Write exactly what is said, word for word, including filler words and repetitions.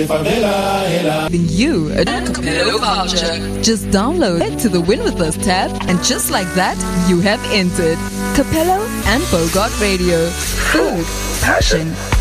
Giving you a Capello voucher. Just download it to the Win With Us tab, and just like that, you have entered Capello and Bogart Radio. Food, passion,